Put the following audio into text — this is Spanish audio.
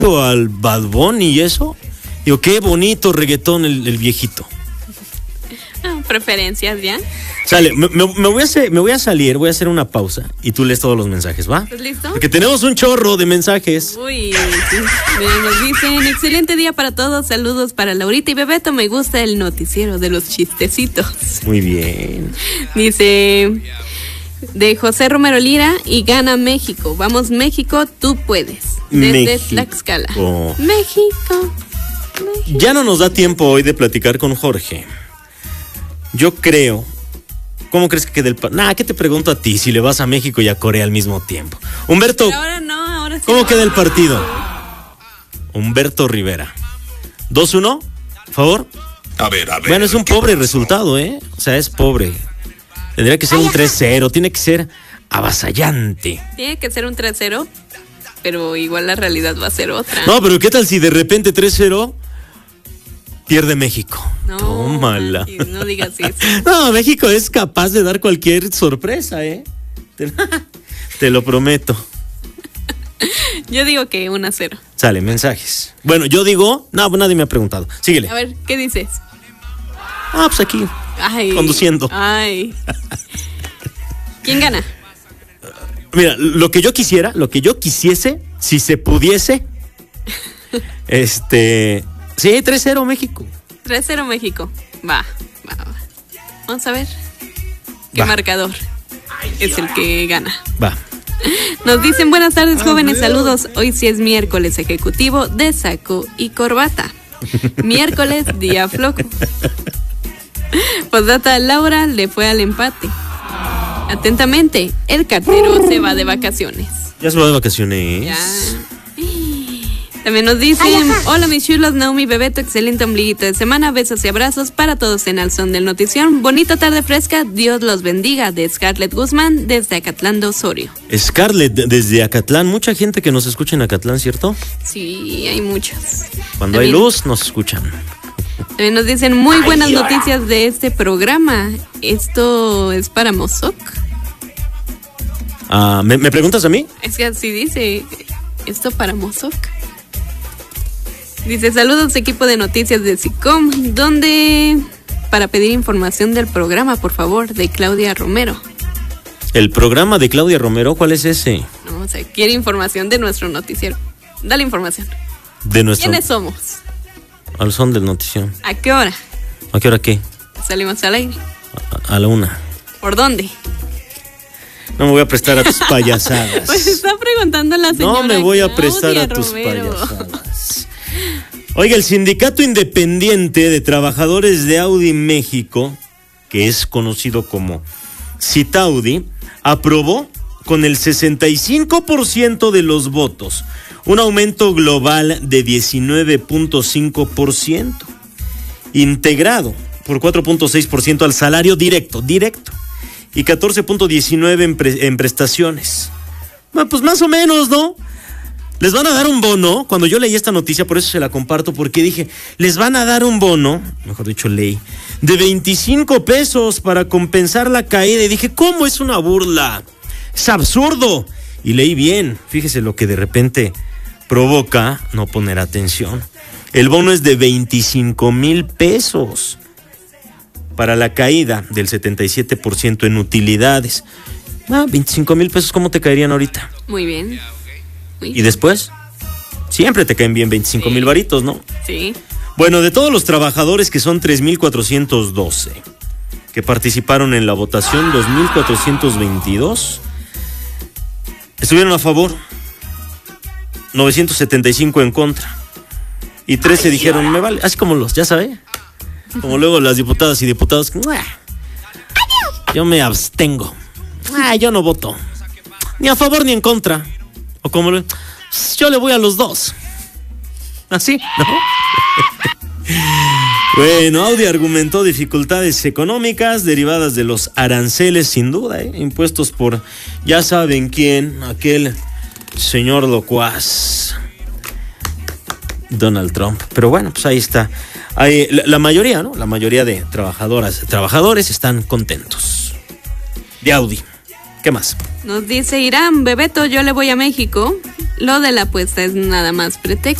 al Bad Bunny y eso. Digo, qué bonito reggaetón el viejito. Preferencias, ¿ya? Sale, me voy a salir, voy a hacer una pausa y tú lees todos los mensajes, ¿va? ¿Estás listo? Porque tenemos un chorro de mensajes. Uy, sí. Miren, nos dicen, excelente día para todos, saludos para Laurita y Bebeto, me gusta el noticiero de los chistecitos. Muy bien. Dice, de José Romero Lira, y gana México. Vamos, México, tú puedes. Desde México. Tlaxcala. México. Ya no nos da tiempo hoy de platicar con Jorge. Yo creo. ¿Cómo crees que quede el partido? ¿Qué te pregunto a ti si le vas a México y a Corea al mismo tiempo? Humberto. Pero ahora no, ahora sí. ¿Cómo queda el partido? Humberto Rivera. 2-1, ¿favor? A ver. Bueno, es un pobre resultado, ¿eh? O sea, es pobre. Tendría que ser un 3-0, tiene que ser avasallante. Tiene que ser un 3-0, pero igual la realidad va a ser otra. No, pero ¿qué tal si de repente 3-0 pierde México? No, tómala. no digas eso. No, México es capaz de dar cualquier sorpresa, ¿eh? Te lo prometo. Yo digo que 1-0. Sale, mensajes. Bueno, yo digo... No, nadie me ha preguntado. Síguele. A ver, ¿qué dices? Pues aquí. Ay. Conduciendo. Ay. ¿Quién gana? Mira, lo que yo quisiese, si se pudiese... Sí, 3-0 México. 3-0 México. Va. Vamos a ver qué marcador es el que gana. Va. Nos dicen, buenas tardes, jóvenes, saludos. Hoy sí es miércoles ejecutivo de saco y corbata. Miércoles, día flojo. Postdata, Laura le fue al empate. Atentamente, el cartero se va de vacaciones. Ya se va de vacaciones. Ya. También nos dicen, hola mis chulos, Naomi, Bebeto, excelente ombliguito de semana, besos y abrazos para todos en Al Son del Notición. Bonita tarde fresca, Dios los bendiga, de Scarlett Guzmán, desde Acatlán de Osorio. Scarlett, desde Acatlán, mucha gente que nos escucha en Acatlán, ¿cierto? Sí, hay muchos. Cuando También, hay luz, nos escuchan. También nos dicen, muy buenas noticias de este programa. ¿Esto es para Mozoc? ¿Me preguntas a mí? Es que así dice, ¿esto para Mozoc? Dice, saludos equipo de noticias de SICOM, ¿dónde para pedir información del programa, por favor, de Claudia Romero? ¿El programa de Claudia Romero? ¿Cuál es ese? No, o sea, quiere información de nuestro noticiero. Dale información. De nuestro... ¿Quiénes somos? Al Son del Notición. ¿A qué hora? ¿A qué hora qué? Salimos al aire. A la 1. ¿Por dónde? No me voy a prestar a tus payasadas. Pues está preguntando la señora. No me voy a Claudia prestar a tus Romero. payasadas. Oiga, el Sindicato Independiente de Trabajadores de Audi México, que es conocido como Citaudi, aprobó con el 65% de los votos un aumento global de 19.5%, integrado por 4.6% al salario directo, y 14.19% en prestaciones. Bueno, pues más o menos, ¿no? Les van a dar un bono. Cuando yo leí esta noticia, por eso se la comparto, porque dije, les van a dar un bono, mejor dicho, ley, de 25 pesos para compensar la caída. Y dije, ¿cómo es una burla? Es absurdo. Y leí bien, fíjese lo que de repente provoca no poner atención. El bono es de 25,000 pesos para la caída del 77% en utilidades. 25,000 pesos, ¿cómo te caerían ahorita? Muy bien. ¿Y después? Siempre te caen bien 25,000 varitos, ¿no? Sí. Bueno, de todos los trabajadores, que son 3,412, que participaron en la votación, 2,422 estuvieron a favor, 975 en contra, y 13 dijeron, me vale, así como ya sabe, como luego las diputadas y diputados, yo me abstengo, yo no voto, ni a favor ni en contra. O como yo le voy a los dos. Así, ¿no? Bueno, Audi argumentó dificultades económicas derivadas de los aranceles, sin duda, impuestos por ya saben quién, aquel señor locuaz, Donald Trump. Pero bueno, pues ahí está. La mayoría, ¿no? La mayoría de trabajadores están contentos. De Audi. ¿Qué más? Nos dice Irán, Bebeto, yo le voy a México. Lo de la apuesta es nada más pretexto.